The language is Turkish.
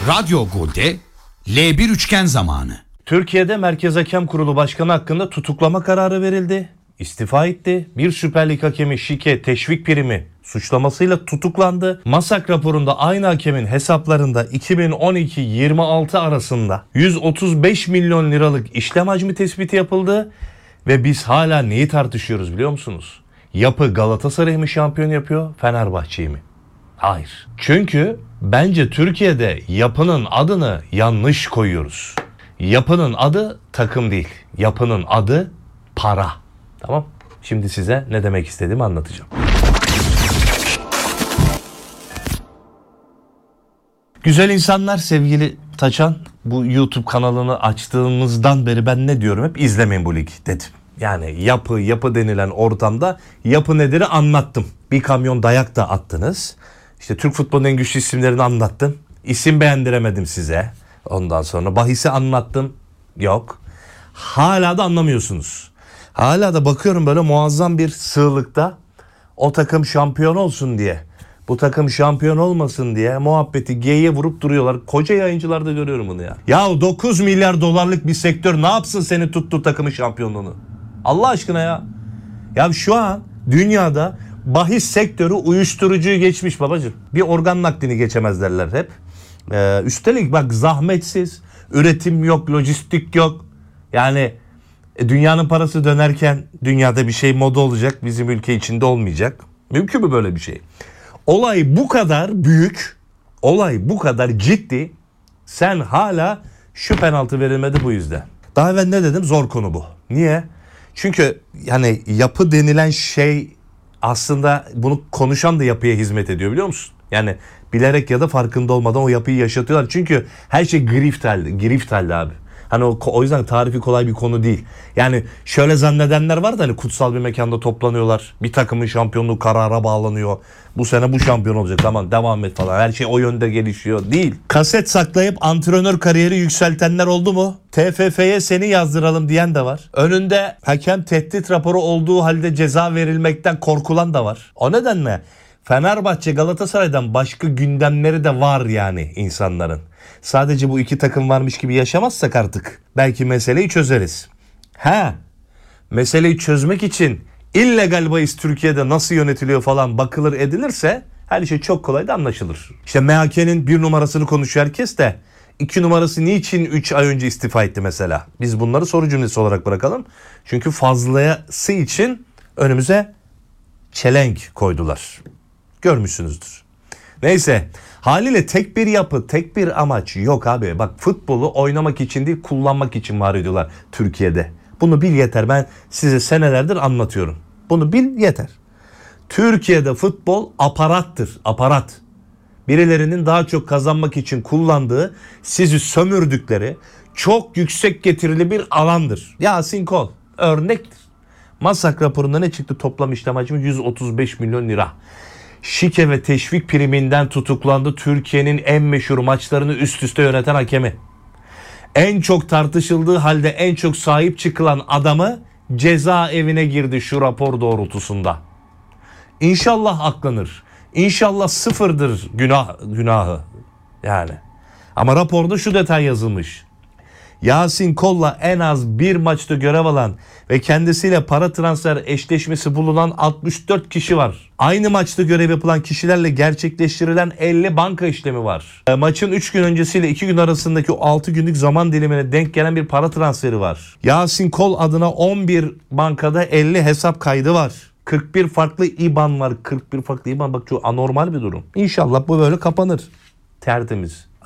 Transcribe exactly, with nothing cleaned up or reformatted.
Radyo Gol'de L bir üçgen zamanı. Türkiye'de Merkez Hakem Kurulu Başkanı hakkında tutuklama kararı verildi. İstifa etti. Bir Süper Lig hakemi şike, teşvik primi suçlamasıyla tutuklandı. MASAK raporunda aynı hakemin hesaplarında iki bin on iki yirmi altı arasında yüz otuz beş milyon liralık işlem hacmi tespiti yapıldı. Ve biz hala neyi tartışıyoruz biliyor musunuz? Yapı Galatasaray'ı mı şampiyon yapıyor, Fenerbahçe'yi mi? Hayır. Çünkü bence Türkiye'de yapının adını yanlış koyuyoruz. Yapının adı takım değil. Yapının adı para. Tamam? Şimdi size ne demek istediğimi anlatacağım. Güzel insanlar, sevgili Taçan, bu YouTube kanalını açtığımızdan beri ben ne diyorum? Hep izlemeyin bu lig dedim. Yani yapı, yapı denilen ortamda yapı nedir'i anlattım. Bir kamyon dayak da attınız. İşte Türk futbolunun en güçlü isimlerini anlattım. İsim beğendiremedim size. Ondan sonra bahisi anlattım. Yok. Hala da anlamıyorsunuz. Hala da bakıyorum böyle muazzam bir sığlıkta o takım şampiyon olsun diye, bu takım şampiyon olmasın diye muhabbeti G'ye vurup duruyorlar. Koca yayıncılarda görüyorum bunu ya. Ya dokuz milyar dolarlık bir sektör ne yapsın senin tuttuğu takımın şampiyonluğunu? Allah aşkına ya. Ya şu an dünyada bahis sektörü uyuşturucuyu geçmiş babacığım. Bir organ naklini geçemez derler hep. Ee, üstelik bak zahmetsiz, üretim yok, lojistik yok. Yani e, dünyanın parası dönerken dünyada bir şey moda olacak, bizim ülke içinde olmayacak. Mümkün mü böyle bir şey? Olay bu kadar büyük, olay bu kadar ciddi. Sen hala şu penaltı verilmedi bu yüzden. Daha evvel ne dedim? Zor konu bu. Niye? Çünkü yani yapı denilen şey aslında bunu konuşan da yapıya hizmet ediyor biliyor musun? Yani bilerek ya da farkında olmadan o yapıyı yaşatıyorlar. Çünkü her şey grift halde, grift halde abi. Hani o, o yüzden tarifi kolay bir konu değil. Yani şöyle zannedenler var da hani kutsal bir mekanda toplanıyorlar. Bir takımın şampiyonluğu karara bağlanıyor. Bu sene bu şampiyon olacak, tamam devam et falan. Her şey o yönde gelişiyor. Değil. Kaset saklayıp antrenör kariyeri yükseltenler oldu mu? T F F'ye seni yazdıralım diyen de var. Önünde hakem tehdit raporu olduğu halde ceza verilmekten korkulan da var. O nedenle Fenerbahçe Galatasaray'dan başka gündemleri de var yani insanların. Sadece bu iki takım varmış gibi yaşamazsak artık belki meseleyi çözeriz. Ha, meseleyi çözmek için illegal bahis Türkiye'de nasıl yönetiliyor falan bakılır edilirse her şey çok kolay da anlaşılır. İşte M H K'nin bir numarasını konuşuyor herkes de iki numarası niçin üç ay önce istifa etti mesela? Biz bunları soru cümlesi olarak bırakalım. Çünkü fazlası için önümüze çelenk koydular. Görmüşsünüzdür. Neyse, haliyle tek bir yapı, tek bir amaç yok abi. Bak futbolu oynamak için değil, kullanmak için var ediyorlar Türkiye'de. Bunu bil yeter. Ben size senelerdir anlatıyorum. Bunu bil yeter. Türkiye'de futbol aparattır, aparat. Birilerinin daha çok kazanmak için kullandığı, sizi sömürdükleri çok yüksek getirili bir alandır. Yasin Kol örnektir. MASAK raporunda ne çıktı? Toplam işlem hacmi yüz otuz beş milyon lira. Şike ve teşvik priminden tutuklandı Türkiye'nin en meşhur maçlarını üst üste yöneten hakemi. En çok tartışıldığı halde en çok sahip çıkılan adamı cezaevine girdi şu rapor doğrultusunda. İnşallah aklanır. İnşallah sıfırdır günah, günahı. Yani. Ama raporda şu detay yazılmış. Yasin Kol'la en az bir maçta görev alan ve kendisiyle para transfer eşleşmesi bulunan altmış dört kişi var. Aynı maçta görev yapılan kişilerle gerçekleştirilen elli banka işlemi var. E, maçın üç gün öncesiyle iki gün arasındaki o altı günlük zaman dilimine denk gelen bir para transferi var. Yasin Kol adına on bir bankada elli hesap kaydı var. kırk bir farklı İ B A N var. kırk bir farklı İ B A N, bak çok anormal bir durum. İnşallah bu böyle kapanır. Tertemiz.